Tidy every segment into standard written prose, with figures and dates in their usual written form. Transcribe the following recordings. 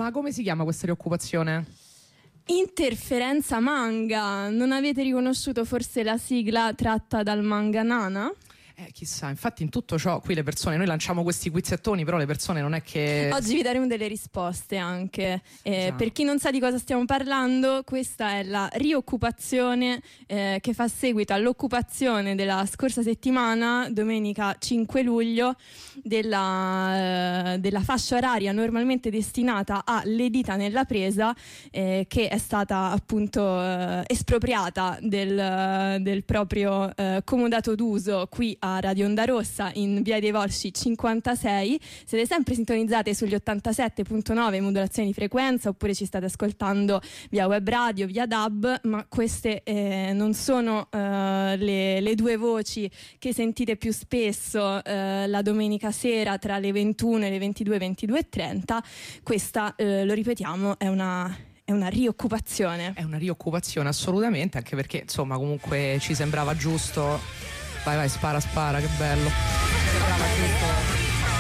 Ma come si chiama questa rioccupazione? Interferenza manga. Non avete riconosciuto forse la sigla tratta dal manga Nana? Chissà, infatti in tutto ciò qui le persone, noi lanciamo questi quizzettoni, però le persone non è che... Oggi vi daremo delle risposte anche. Per chi non sa di cosa stiamo parlando, questa è la rioccupazione che fa seguito all'occupazione della scorsa settimana, domenica 5 luglio, della fascia oraria normalmente destinata alle dita nella presa, che è stata appunto espropriata del proprio comodato d'uso qui a Radio Onda Rossa in Via dei Volsci 56. Siete sempre sintonizzate sugli 87.9 modulazioni di frequenza, oppure ci state ascoltando via web radio, via DAB, ma queste non sono le due voci che sentite più spesso la domenica sera tra le 21 e le 22:30. Questa, lo ripetiamo, è una rioccupazione. È una rioccupazione, assolutamente, anche perché insomma comunque ci sembrava giusto. Vai, spara, che bello. Sembrava giusto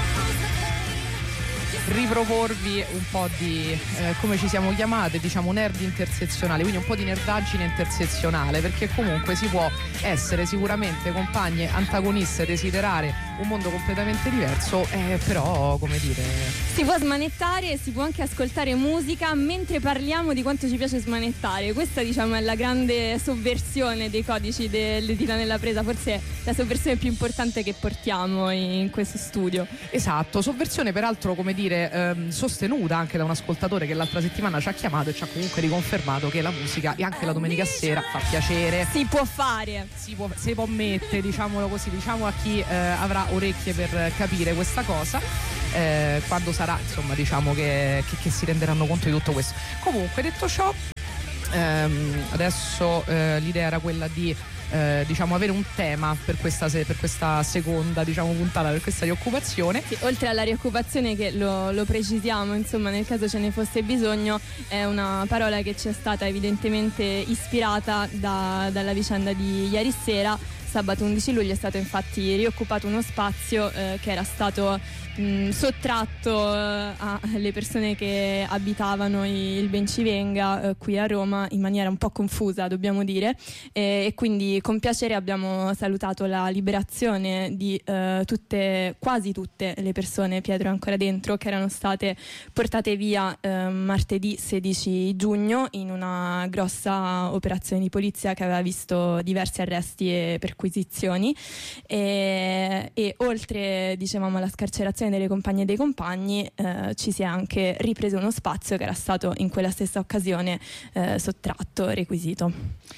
riproporvi un po' di come ci siamo chiamate, diciamo nerd intersezionale, quindi un po' di nerdaggine intersezionale, perché comunque si può essere sicuramente compagne antagoniste, desiderare un mondo completamente diverso, però come dire, si può smanettare e si può anche ascoltare musica mentre parliamo di quanto ci piace smanettare. Questa, diciamo, è la grande sovversione dei codici delle dita nella presa, forse è la sovversione più importante che portiamo in questo studio. Esatto, sovversione peraltro, come dire, sostenuta anche da un ascoltatore che l'altra settimana ci ha chiamato e ci ha comunque riconfermato che la musica e anche la domenica sera fa piacere, si può fare, si può mettere, diciamolo così, diciamo a chi avrà orecchie per capire questa cosa, quando sarà, insomma, diciamo che si renderanno conto di tutto questo. Comunque, detto ciò, adesso l'idea era quella di diciamo avere un tema per questa seconda, diciamo, puntata, per questa rioccupazione. Sì, oltre alla rioccupazione, che lo precisiamo, insomma, nel caso ce ne fosse bisogno, è una parola che ci è stata evidentemente ispirata dalla vicenda di ieri sera. Sabato 11 luglio è stato infatti rioccupato uno spazio che era stato sottratto alle persone che abitavano il Bencivenga qui a Roma in maniera un po' confusa, dobbiamo dire, e quindi con piacere abbiamo salutato la liberazione di quasi tutte le persone, Pietro è ancora dentro, che erano state portate via martedì 16 giugno in una grossa operazione di polizia che aveva visto diversi arresti e perquisizioni, e oltre, dicevamo, alla scarcerazione delle compagne e dei compagni, ci si è anche ripreso uno spazio che era stato in quella stessa occasione sottratto, requisito.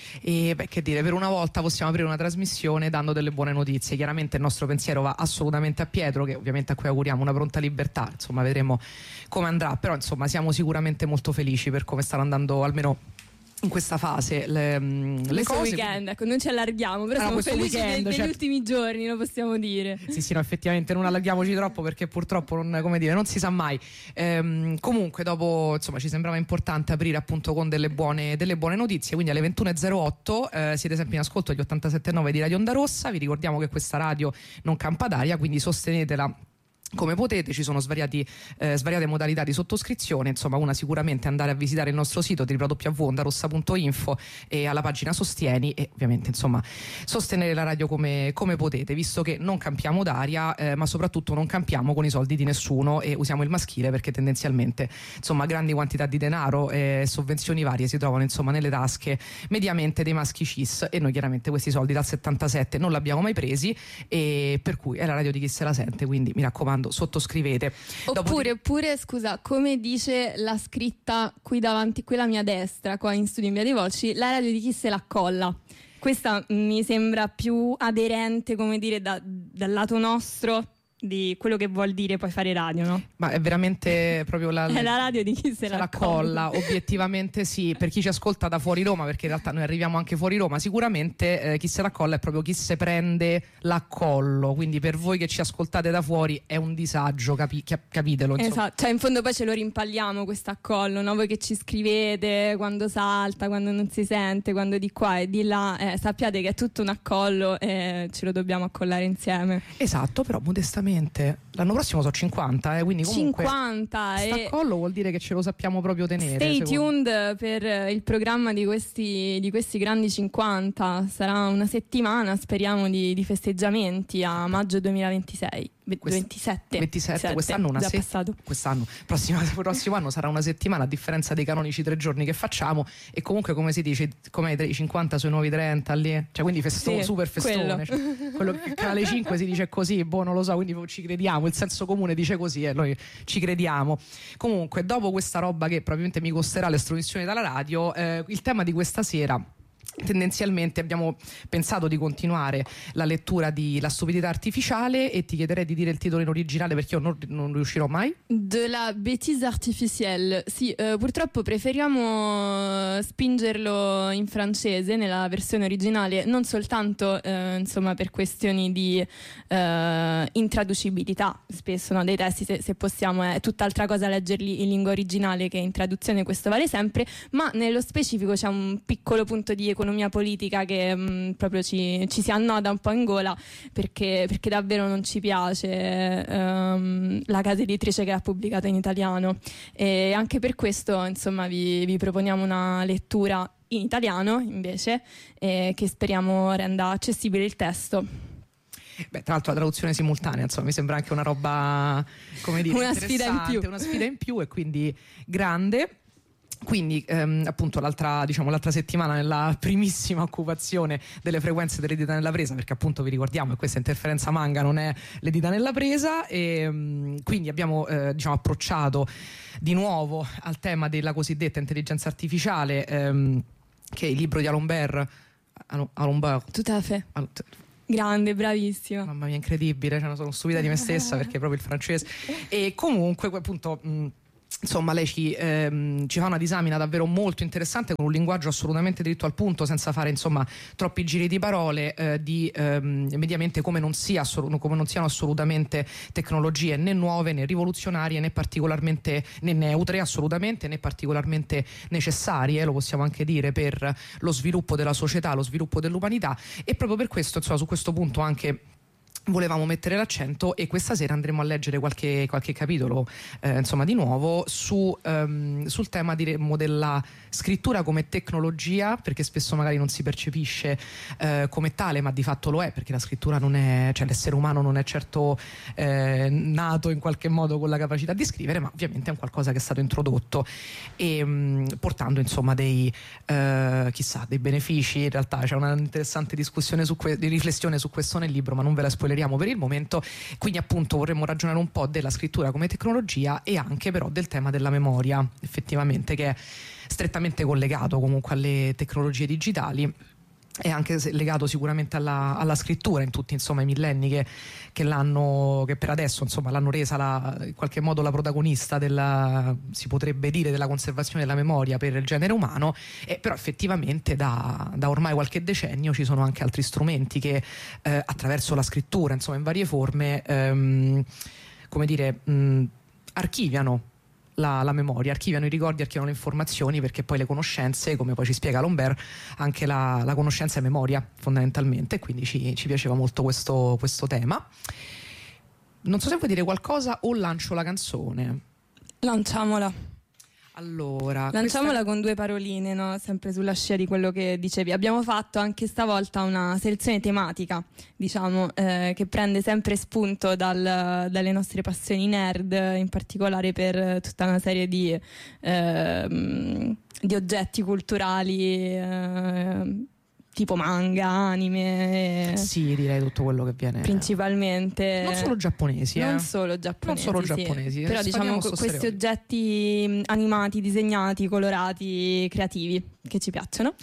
E che dire, per una volta possiamo aprire una trasmissione dando delle buone notizie. Chiaramente il nostro pensiero va assolutamente a Pietro, che ovviamente a cui auguriamo una pronta libertà, insomma vedremo come andrà, però insomma siamo sicuramente molto felici per come stanno andando, almeno in questa fase, le questo cose. Weekend, ecco, non ci allarghiamo, però siamo felici degli ultimi giorni, lo possiamo dire. Sì, no, effettivamente non allarghiamoci troppo, perché purtroppo non si sa mai. Comunque dopo, insomma, ci sembrava importante aprire appunto con delle buone notizie, quindi alle 21:08 siete sempre in ascolto agli 87.9 di Radio Onda Rossa. Vi ricordiamo che questa radio non campa d'aria, quindi sostenetela come potete. Ci sono svariate modalità di sottoscrizione, insomma una sicuramente andare a visitare il nostro sito www.ondarossa.info e alla pagina Sostieni, e ovviamente insomma sostenere la radio come potete, visto che non campiamo d'aria, ma soprattutto non campiamo con i soldi di nessuno e usiamo il maschile, perché tendenzialmente insomma grandi quantità di denaro e sovvenzioni varie si trovano insomma nelle tasche mediamente dei maschi cis, e noi chiaramente questi soldi dal 77 non l'abbiamo mai presi, e per cui è la radio di chi se la sente, quindi mi raccomando, sottoscrivete. Oppure, scusa, come dice la scritta qui davanti, qui alla mia destra, qua in studio in Via dei Volsci, la radio di chi se la colla. Questa mi sembra più aderente, come dire, dal lato nostro di quello che vuol dire poi fare radio, no? Ma è veramente proprio è la radio di chi se la colla. Obiettivamente sì, per chi ci ascolta da fuori Roma, perché in realtà noi arriviamo anche fuori Roma, sicuramente chi se la colla è proprio chi se prende l'accollo, quindi per voi che ci ascoltate da fuori è un disagio, capitelo, insomma. Esatto, cioè in fondo poi ce lo rimpalliamo questo accollo, no? Voi che ci scrivete quando salta, quando non si sente, quando di qua e di là, sappiate che è tutto un accollo e ce lo dobbiamo accollare insieme. Esatto, però modestamente veramente. L'anno prossimo sono 50, quindi comunque 50 sta collo vuol dire che ce lo sappiamo proprio tenere. Stay tuned per il programma di questi grandi 50. Sarà una settimana, speriamo, di festeggiamenti a maggio 2026. 27 quest'anno prossimo anno sarà una settimana, a differenza dei canonici 3 giorni che facciamo, e comunque, come si dice, come i 50 sui nuovi 30 lì, cioè, quindi super festone, quello che alle 5 si dice così, non lo so, quindi ci crediamo, il senso comune dice così e noi ci crediamo. Comunque, dopo questa roba che probabilmente mi costerà l'estradizione dalla radio, il tema di questa sera, tendenzialmente abbiamo pensato di continuare la lettura di La stupidità artificiale, e ti chiederei di dire il titolo in originale perché io non riuscirò mai. De la bêtise artificielle. Sì, purtroppo preferiamo spingerlo in francese nella versione originale, non soltanto insomma per questioni di intraducibilità spesso, no, dei testi, se possiamo è tutt'altra cosa leggerli in lingua originale che in traduzione, questo vale sempre, ma nello specifico c'è un piccolo punto di economia politica che proprio ci si annoda un po' in gola, perché davvero non ci piace la casa editrice che l'ha pubblicato in italiano, e anche per questo insomma vi proponiamo una lettura in italiano invece, che speriamo renda accessibile il testo. Beh, tra l'altro la traduzione simultanea, insomma, mi sembra anche una roba, come dire, una sfida in più, e quindi grande. Quindi appunto l'altra settimana, nella primissima occupazione delle frequenze delle dita nella presa, perché appunto vi ricordiamo che questa interferenza manga non è le dita nella presa, e quindi abbiamo approcciato di nuovo al tema della cosiddetta intelligenza artificiale, che è il libro di Alembert. Tout à fait. Grande, bravissima. Mamma mia, incredibile, sono stupida di me stessa perché proprio il francese. E comunque appunto insomma lei ci fa una disamina davvero molto interessante, con un linguaggio assolutamente dritto al punto, senza fare insomma troppi giri di parole, di mediamente come non siano assolutamente tecnologie né nuove né rivoluzionarie né particolarmente né neutre assolutamente, né particolarmente necessarie, lo possiamo anche dire, per lo sviluppo della società, lo sviluppo dell'umanità. E proprio per questo, insomma, su questo punto anche volevamo mettere l'accento, e questa sera andremo a leggere qualche capitolo insomma di nuovo sul tema, diremmo, della scrittura come tecnologia, perché spesso magari non si percepisce come tale, ma di fatto lo è, perché la scrittura non è, cioè l'essere umano non è certo nato in qualche modo con la capacità di scrivere, ma ovviamente è un qualcosa che è stato introdotto, e portando insomma dei benefici. In realtà c'è una interessante discussione di riflessione su questo nel libro, ma non ve la spoileremo per il momento. Quindi appunto vorremmo ragionare un po' della scrittura come tecnologia, e anche però del tema della memoria, effettivamente, che è strettamente collegato comunque alle tecnologie digitali, è anche legato sicuramente alla scrittura in tutti insomma i millenni che per adesso insomma l'hanno resa in qualche modo la protagonista si potrebbe dire, della conservazione della memoria per il genere umano. Però effettivamente da ormai qualche decennio ci sono anche altri strumenti che attraverso la scrittura, insomma, in varie forme, come dire, archiviano la memoria, archiviano i ricordi, archiviano le informazioni, perché poi le conoscenze, come poi ci spiega Alembert, anche la conoscenza è memoria fondamentalmente, e quindi ci piaceva molto questo tema. Non so se vuoi dire qualcosa o lancio la canzone. Lanciamola. Allora, lanciamola con due paroline, no? Sempre sulla scia di quello che dicevi. Abbiamo fatto anche stavolta una selezione tematica, diciamo, che prende sempre spunto dalle nostre passioni nerd, in particolare per tutta una serie di oggetti culturali, tipo manga, anime. Sì, direi tutto quello che viene. Principalmente. Non solo giapponesi. Non solo giapponesi. Sì. Però diciamo questi oggetti animati, disegnati, colorati, creativi, che ci piacciono.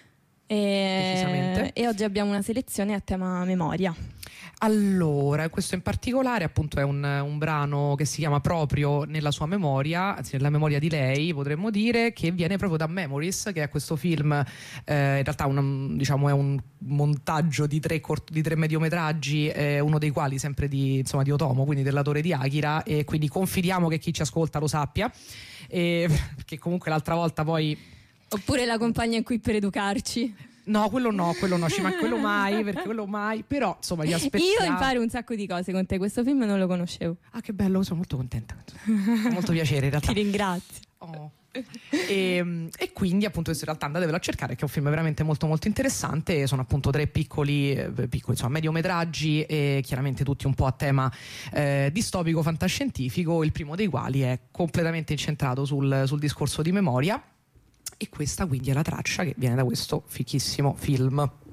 E oggi abbiamo una selezione a tema memoria. Allora, questo in particolare appunto è un brano che si chiama proprio Nella sua memoria, anzi nella memoria di lei, potremmo dire, che viene proprio da Memories, che è questo film, in realtà è un montaggio di tre mediometraggi, uno dei quali sempre di Otomo, quindi dell'autore di Akira, e quindi confidiamo che chi ci ascolta lo sappia, perché comunque l'altra volta poi... Oppure la compagna qui per educarci. No, quello no, ci manca quello mai, perché quello mai, però insomma vi aspettiamo. Io imparo un sacco di cose con te, questo film non lo conoscevo. Ah, che bello, sono molto contenta. Molto piacere in realtà. Ti ringrazio. Oh. E quindi appunto in realtà andatevelo a cercare, che è un film veramente molto molto interessante. Sono appunto 3 piccoli insomma mediometraggi, e chiaramente tutti un po' a tema distopico fantascientifico, il primo dei quali è completamente incentrato sul discorso di memoria, e questa quindi è la traccia che viene da questo fichissimo film.